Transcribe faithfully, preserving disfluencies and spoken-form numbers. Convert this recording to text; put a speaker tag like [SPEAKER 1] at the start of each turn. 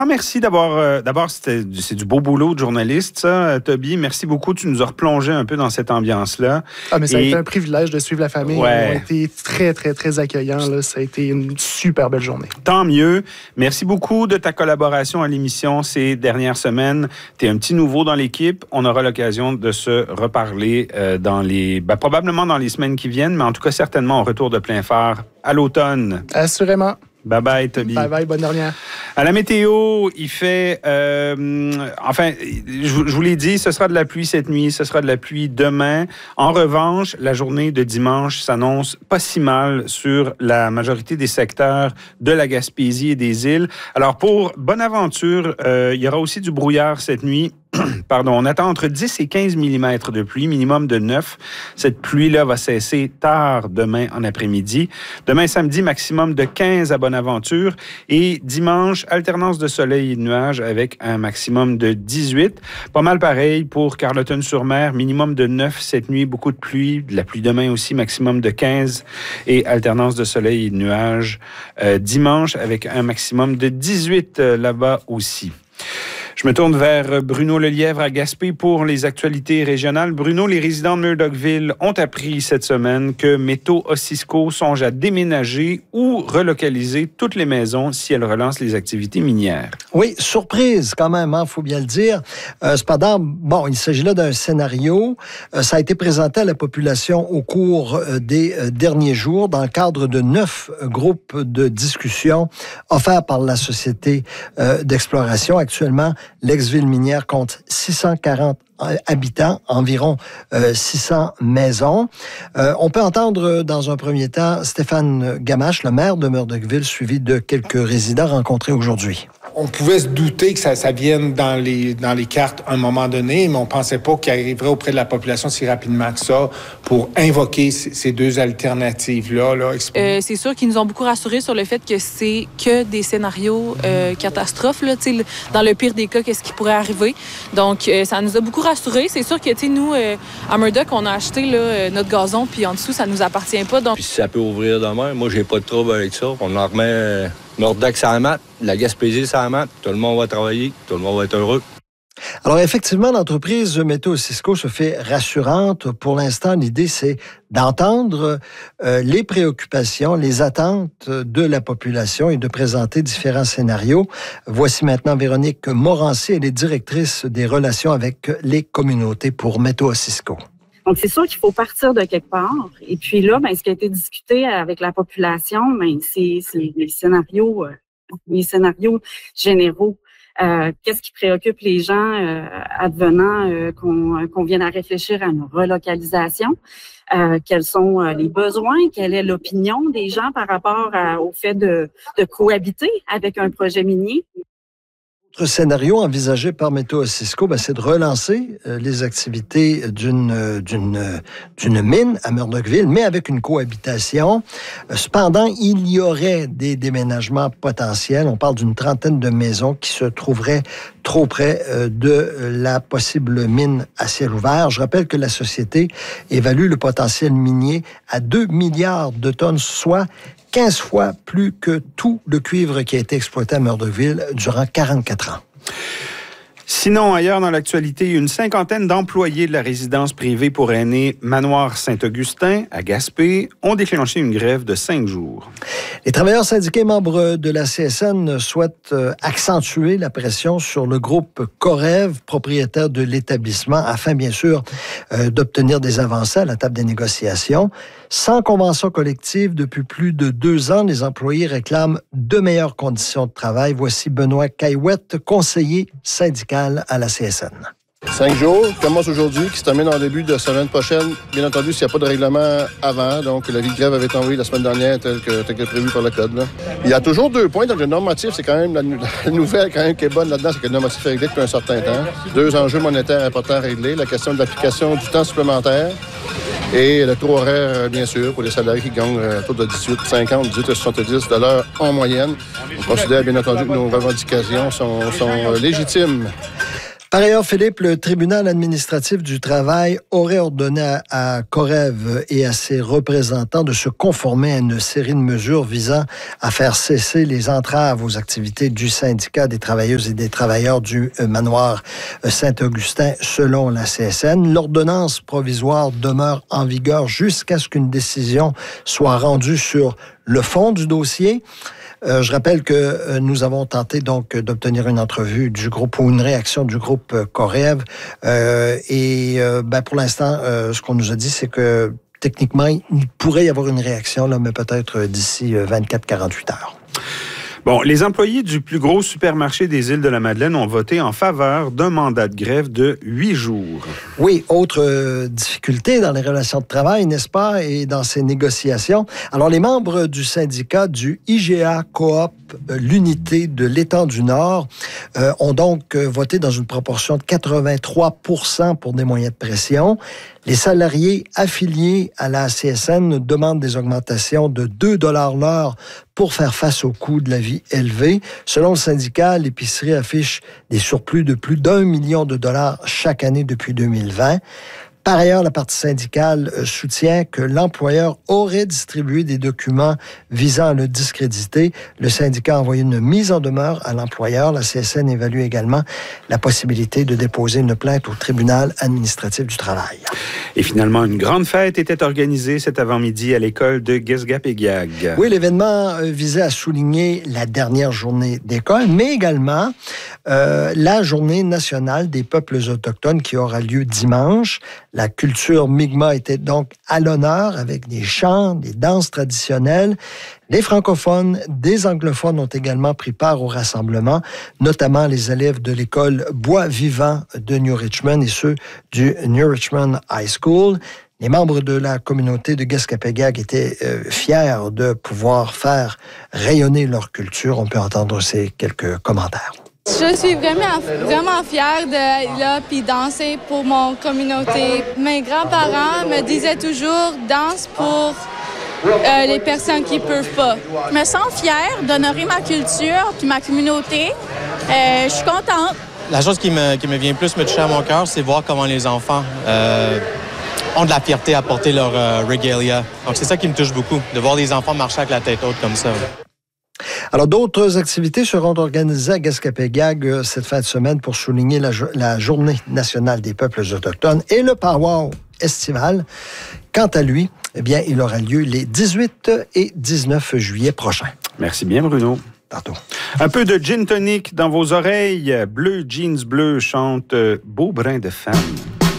[SPEAKER 1] Ah, merci d'avoir... Euh, d'abord, c'était, c'est du beau boulot de journaliste, ça, Toby. Merci beaucoup. Tu nous as replongé un peu dans cette ambiance-là.
[SPEAKER 2] Ah, mais ça
[SPEAKER 1] Et...
[SPEAKER 2] a été un privilège de suivre la famille.
[SPEAKER 1] Ouais.
[SPEAKER 2] Ils ont été très, très, très accueillants. Là. Ça a été une super belle journée.
[SPEAKER 1] Tant mieux. Merci beaucoup de ta collaboration à l'émission ces dernières semaines. Tu es un petit nouveau dans l'équipe. On aura l'occasion de se reparler euh, dans les... Ben, probablement dans les semaines qui viennent, mais en tout cas, certainement en retour de plein phare à l'automne.
[SPEAKER 2] Assurément.
[SPEAKER 1] Bye-bye, Toby.
[SPEAKER 2] Bye-bye, bonne dernière.
[SPEAKER 1] À la météo, il fait... Euh, enfin, je, je vous l'ai dit, ce sera de la pluie cette nuit, ce sera de la pluie demain. En revanche, la journée de dimanche s'annonce pas si mal sur la majorité des secteurs de la Gaspésie et des îles. Alors, pour Bonaventure, euh, il y aura aussi du brouillard cette nuit. Pardon, on attend entre dix et quinze millimètres de pluie, minimum de neuf. Cette pluie-là va cesser tard demain en après-midi. Demain samedi, maximum de quinze à Bonaventure. Et dimanche, alternance de soleil et de nuages avec un maximum de dix-huit. Pas mal pareil pour Carleton-sur-Mer, minimum de neuf cette nuit, beaucoup de pluie. De la pluie demain aussi, maximum de quinze. Et alternance de soleil et de nuages euh, dimanche avec un maximum de dix-huit euh, là-bas aussi. Je me tourne vers Bruno Lelièvre à Gaspé pour les actualités régionales. Bruno, les résidents de Murdochville ont appris cette semaine que Métaux Osisco songe à déménager ou relocaliser toutes les maisons si elles relancent les activités minières.
[SPEAKER 3] Oui, surprise quand même, il hein, faut bien le dire. Euh, cependant, bon, il s'agit là d'un scénario. Euh, ça a été présenté à la population au cours euh, des euh, derniers jours dans le cadre de neuf euh, groupes de discussion offerts par la Société euh, d'exploration. Actuellement, l'ex-ville minière compte six cent quarante habitants, environ euh, six cents maisons. Euh, on peut entendre dans un premier temps Stéphane Gamache, le maire de Murdochville, suivi de quelques résidents rencontrés aujourd'hui.
[SPEAKER 4] On pouvait se douter que ça, ça vienne dans les, dans les cartes à un moment donné, mais on pensait pas qu'il arriverait auprès de la population si rapidement que ça pour invoquer c- ces deux alternatives-là. Là.
[SPEAKER 5] Euh, c'est sûr qu'ils nous ont beaucoup rassurés sur le fait que c'est que des scénarios euh, catastrophes. Là, dans le pire des cas, qu'est-ce qui pourrait arriver. Donc, euh, ça nous a beaucoup rassurés. C'est sûr que nous, euh, à Murdoch, on a acheté là, notre gazon, puis en dessous, ça nous appartient pas. Donc...
[SPEAKER 6] Puis si ça peut ouvrir demain, moi, j'ai pas de trouble avec ça. On en remet... Euh... Murdoch, ça mat, la Gaspésie, ça mat, tout le monde va travailler, tout le monde va être heureux.
[SPEAKER 3] Alors, effectivement, l'entreprise Métaux Osisco se fait rassurante. Pour l'instant, l'idée, c'est d'entendre euh, les préoccupations, les attentes de la population et de présenter différents scénarios. Voici maintenant Véronique Morancy, elle est directrice des relations avec les communautés pour Métaux Osisco.
[SPEAKER 7] Donc, c'est sûr qu'il faut partir de quelque part. Et puis là, ben, ce qui a été discuté avec la population, ben, c'est, c'est les scénarios, euh, les scénarios généraux. Euh, qu'est-ce qui préoccupe les gens euh, advenant euh, qu'on, qu'on vienne à réfléchir à une relocalisation? Euh, quels sont euh, les besoins? Quelle est l'opinion des gens par rapport à, au fait de, de cohabiter avec un projet minier?
[SPEAKER 3] Autre scénario envisagé par Métaux Osisco, ben, c'est de relancer euh, les activités d'une, euh, d'une, euh, d'une mine à Murdochville, mais avec une cohabitation. Euh, cependant, il y aurait des déménagements potentiels. On parle d'une trentaine de maisons qui se trouveraient trop près euh, de la possible mine à ciel ouvert. Je rappelle que la société évalue le potentiel minier à deux milliards de tonnes, soit quinze fois plus que tout le cuivre qui a été exploité à Murdochville durant quarante-quatre ans.
[SPEAKER 1] Sinon, ailleurs dans l'actualité, une cinquantaine d'employés de la résidence privée pour aînés Manoir Saint-Augustin, à Gaspé, ont déclenché une grève de cinq jours.
[SPEAKER 3] Les travailleurs syndiqués membres de la C S N souhaitent accentuer la pression sur le groupe Corev, propriétaire de l'établissement, afin, bien sûr, euh, d'obtenir des avancées à la table des négociations. Sans convention collective depuis plus de deux ans, les employés réclament de meilleures conditions de travail. Voici Benoît Caillouette, conseiller syndical à la C S N.
[SPEAKER 8] Cinq jours, qui commence aujourd'hui, qui se termine en début de semaine prochaine. Bien entendu, s'il n'y a pas de règlement avant, donc la vie de grève avait été envoyée la semaine dernière tel que, tel que prévu par le code. Là. Il y a toujours deux points. Donc le normatif, c'est quand même la, la nouvelle quand même qui est bonne là-dedans, c'est que le normatif est réglé depuis un certain temps. Deux enjeux monétaires importants à régler. La question de l'application du temps supplémentaire et le taux horaire, bien sûr, pour les salariés qui gagnent autour de dix-huit, cinquante, dix-huit à soixante-dix dollars en moyenne. On considère bien entendu que nos revendications sont, sont légitimes.
[SPEAKER 3] Par ailleurs, Philippe, le tribunal administratif du travail aurait ordonné à, à Corève et à ses représentants de se conformer à une série de mesures visant à faire cesser les entraves aux activités du syndicat des travailleuses et des travailleurs du manoir Saint-Augustin, selon la C S N. L'ordonnance provisoire demeure en vigueur jusqu'à ce qu'une décision soit rendue sur le fond du dossier. Euh, je rappelle que euh, nous avons tenté donc d'obtenir une entrevue du groupe ou une réaction du groupe euh, Corève. Euh, et euh, ben, pour l'instant, euh, ce qu'on nous a dit, c'est que techniquement, il pourrait y avoir une réaction, là, mais peut-être d'ici vingt-quatre à quarante-huit heures.
[SPEAKER 1] Bon, les employés du plus gros supermarché des îles de la Madeleine ont voté en faveur d'un mandat de grève de huit jours.
[SPEAKER 3] Oui, autre euh, difficulté dans les relations de travail, n'est-ce pas, et dans ces négociations. Alors, les membres du syndicat du I G A Coop, euh, l'unité de l'Étang du Nord, euh, ont donc euh, voté dans une proportion de quatre-vingt-trois pour cent pour des moyens de pression. Les salariés affiliés à la C S N demandent des augmentations de deux dollars l'heure pour faire face au coût de la vie élevé. Selon le syndicat, l'épicerie affiche des surplus de plus d'un million de dollars chaque année depuis deux mille vingt. Par ailleurs, la partie syndicale soutient que l'employeur aurait distribué des documents visant à le discréditer. Le syndicat a envoyé une mise en demeure à l'employeur. La C S N évalue également la possibilité de déposer une plainte au tribunal administratif du travail.
[SPEAKER 1] Et finalement, une grande fête était organisée cet avant-midi à l'école de Guesgapéguiag.
[SPEAKER 3] Oui, l'événement visait à souligner la dernière journée d'école, mais également euh, la journée nationale des peuples autochtones qui aura lieu dimanche. La culture Mi'kmaq était donc à l'honneur avec des chants, des danses traditionnelles. Les francophones, des anglophones ont également pris part au rassemblement, notamment les élèves de l'école Bois Vivant de New Richmond et ceux du New Richmond High School. Les membres de la communauté de Guesgapéguiag étaient euh, fiers de pouvoir faire rayonner leur culture. On peut entendre ces quelques commentaires.
[SPEAKER 9] Je suis vraiment, vraiment fière d'être là puis danser pour mon communauté. Mes grands-parents me disaient toujours « danse pour euh, les personnes qui ne peuvent pas ».
[SPEAKER 10] Je me sens fière d'honorer ma culture puis ma communauté. Euh, je suis contente.
[SPEAKER 11] La chose qui me, qui me vient plus me toucher à mon cœur, c'est voir comment les enfants euh, ont de la fierté à porter leur euh, regalia. Donc c'est ça qui me touche beaucoup, de voir les enfants marcher avec la tête haute comme ça.
[SPEAKER 3] Alors, d'autres activités seront organisées à Guesgapéguiag cette fin de semaine pour souligner la, la Journée nationale des peuples autochtones et le Powwow estival. Quant à lui, eh bien, il aura lieu les dix-huit et dix-neuf juillet prochains.
[SPEAKER 1] Merci bien, Bruno.
[SPEAKER 3] Tantôt.
[SPEAKER 1] Un peu de gin tonic dans vos oreilles. Bleu Jeans Bleu chante Beau brin de femme.